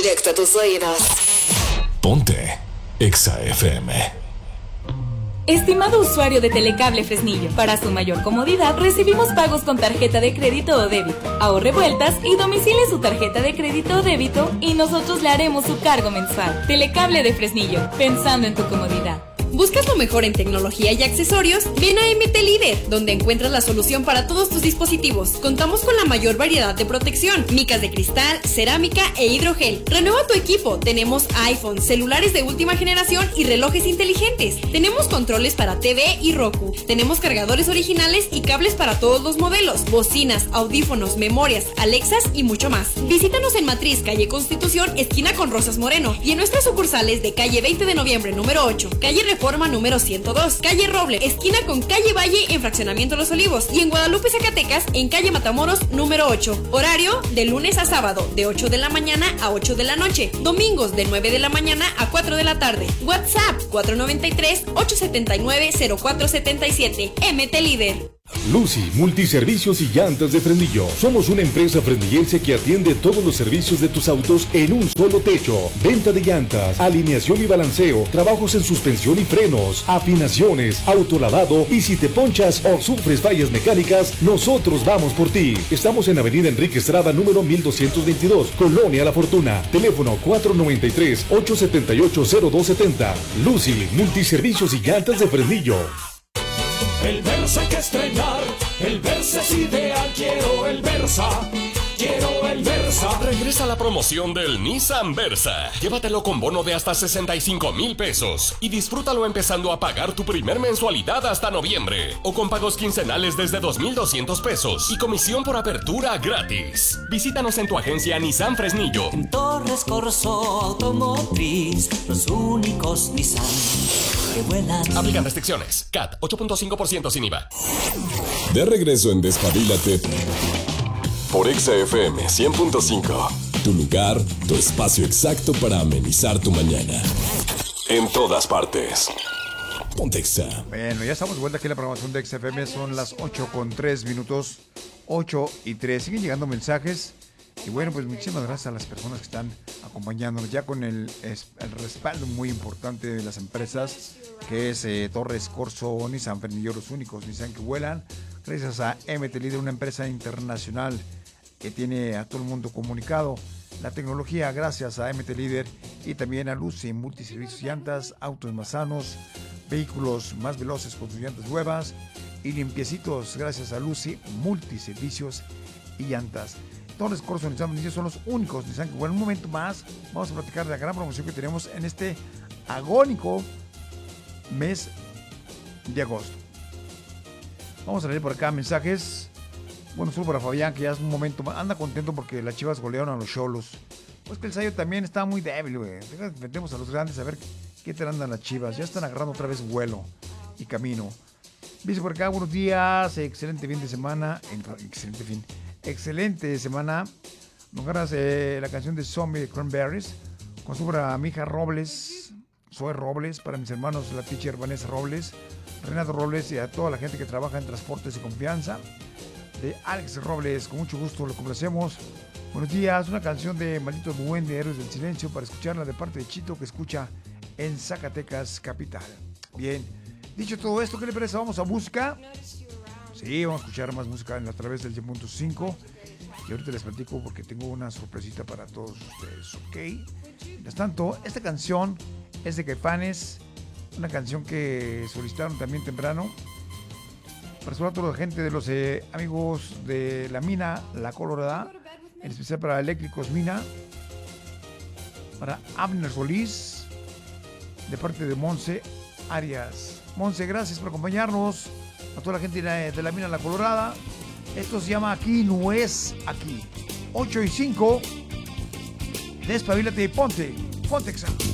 directo a tus oídos. Ponte Exa FM. Estimado usuario de Telecable Fresnillo, para su mayor comodidad recibimos pagos con tarjeta de crédito o débito. Ahorre vueltas y domicile su tarjeta de crédito o débito y nosotros le haremos su cargo mensual. Telecable de Fresnillo, pensando en tu comodidad. ¿Buscas lo mejor en tecnología y accesorios? Ven a MT Líder, donde encuentras la solución para todos tus dispositivos. Contamos con la mayor variedad de protección, micas de cristal, cerámica e hidrogel. Renueva tu equipo. Tenemos iPhone, celulares de última generación y relojes inteligentes. Tenemos controles para TV y Roku. Tenemos cargadores originales y cables para todos los modelos, bocinas, audífonos, memorias, Alexas y mucho más. Visítanos en Matriz, calle Constitución, esquina con Rosas Moreno, y en nuestras sucursales de calle 20 de noviembre número 8, calle Reforma número 102, calle Roble, esquina con calle Valle en Fraccionamiento Los Olivos, y en Guadalupe, Zacatecas, en calle Matamoros número 8. Horario de lunes a sábado, de 8 de la mañana a 8 de la noche. Domingos de 9 de la mañana a 4 de la tarde. WhatsApp 493-879-0477. MT Líder. Lucy, multiservicios y llantas de Fresnillo. Somos una empresa fresnillense que atiende todos los servicios de tus autos en un solo techo. Venta de llantas, alineación y balanceo, trabajos en suspensión y frenos, afinaciones, autolavado, y si te ponchas o sufres fallas mecánicas, nosotros vamos por ti. Estamos en Avenida Enrique Estrada número 1222, Colonia La Fortuna. Teléfono 493-878-0270. Lucy, multiservicios y llantas de Fresnillo. El Versa hay que estrenar, el Versa es ideal, quiero el Versa. Quiero el Versa. Regresa la promoción del Nissan Versa. Llévatelo con bono de hasta 65,000 pesos y disfrútalo empezando a pagar tu primer mensualidad hasta noviembre, o con pagos quincenales desde 2,200 pesos y comisión por apertura gratis. Visítanos en tu agencia Nissan Fresnillo. En Torres Corso Automotriz, los únicos Nissan que vuelan. Aplican restricciones. CAT 8.5% sin IVA. De regreso en Despabilate por Exa FM 100.5. Tu lugar, tu espacio exacto para amenizar tu mañana. En todas partes. Ponte Exa. Bueno, ya estamos de vuelta aquí en la programación de Exa FM. Son las 8:03. 8:03. Siguen llegando mensajes. Y bueno, pues muchísimas gracias a las personas que están acompañándonos ya con el respaldo muy importante de las empresas, que es Torres Corso, Nissan Fresnillo, los únicos Nissan que vuelan. Gracias a MT Líder, una empresa internacional que tiene a todo el mundo comunicado. La tecnología, gracias a MT Líder, y también a Lucy, multiservicios, llantas, autos más sanos, vehículos más veloces con sus llantas nuevas y limpiecitos, gracias a Lucy, multiservicios y llantas. Torres Corso Nissan Fresnillo son los únicos Nissan que vuelan. Un momento más vamos a platicar de la gran promoción que tenemos en este agónico mes de agosto. Vamos a leer por acá mensajes. Bueno, solo para Fabián, que ya es un momento más. Anda contento porque las Chivas golearon a los Xolos. Pues que el Sayo también está muy débil, güey. Metemos a los grandes a ver qué tal andan las Chivas. Ya están agarrando otra vez vuelo y camino. Dice por acá, buenos días, excelente fin de semana. Excelente semana. Nos ganas la canción de Zombie de Cranberries. Con su para mi hija Robles, Zoe Robles, para mis hermanos, la teacher Vanessa Robles, Renato Robles, y a toda la gente que trabaja en Transportes y Confianza. De Alex Robles, con mucho gusto lo complacemos. Buenos días, una canción de Maldito Duende, Héroes del Silencio, para escucharla de parte de Chito, que escucha en Zacatecas capital. Bien, dicho todo esto, ¿qué le parece? Vamos a música. Sí, vamos a escuchar más música a través del 100.5. Y ahorita les platico porque tengo una sorpresita para todos ustedes, ¿ok? Mientras tanto, esta canción es de Caifanes, una canción que solicitaron también temprano. Para saludar a toda la gente de los amigos de la Mina La Colorada, en especial para Eléctricos Mina, para Abner Solís, de parte de Monse Arias. Monse, gracias por acompañarnos. A toda la gente de la Mina La Colorada. Esto se llama Aquí No Es Aquí. 8:05. Despabilate y ponte Exa.